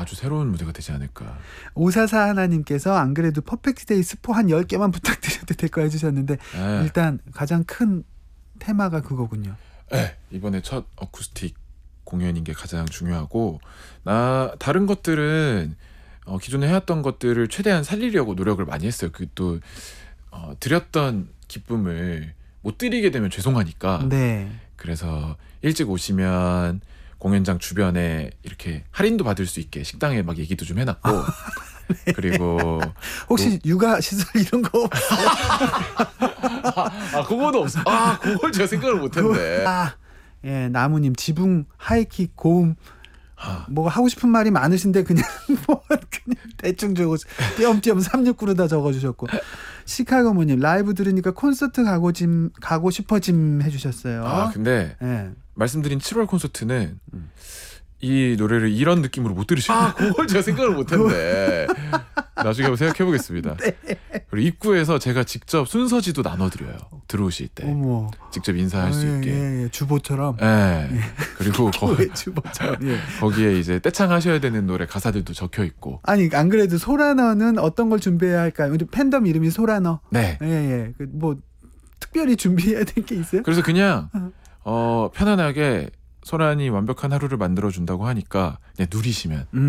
아주 새로운 무대가 되지 않을까. 544 하나님께서 안 그래도 퍼펙트데이 스포 한 10개만 부탁드려도 될까 해주셨는데 네. 일단 가장 큰 테마가 그거군요. 네, 이번에 첫 어쿠스틱 공연인 게 가장 중요하고 다른 것들은 기존에 해왔던 것들을 최대한 살리려고 노력을 많이 했어요. 그 또 드렸던 기쁨을 못 드리게 되면 죄송하니까. 네. 그래서 일찍 오시면 공연장 주변에 이렇게 할인도 받을 수 있게 식당에 막 얘기도 좀 해놨고 네. 그리고 혹시 육아 시설 이런 거 없어요? 그거도 없어. 그걸 제가 생각을 못했네. 예, 나무님 지붕 하이킥 고음 뭐 하고 싶은 말이 많으신데 그냥 대충 적어 띄엄띄엄 369로 다 적어주셨고 시카고모님 라이브 들으니까 콘서트 가고 싶어짐 해주셨어요. 근데 예. 말씀드린 7월 콘서트는 이 노래를 이런 느낌으로 못 들으시면 그걸 제가 생각을 못했네. 나중에 한번 생각해보겠습니다. 네. 그리고 입구에서 제가 직접 순서지도 나눠드려요. 들어오실 때. 어머. 직접 인사할 수 있게. 예. 주보처럼. 네. 예. 그리고 주보처럼. 예. 거기에 이제 떼창하셔야 되는 노래 가사들도 적혀 있고. 아니 안 그래도 소라너는 어떤 걸 준비해야 할까요? 우리 팬덤 이름이 소라너. 네. 예. 뭐 특별히 준비해야 될 게 있어요? 그래서 그냥 편안하게 소란이 완벽한 하루를 만들어준다고 하니까 그냥 누리시면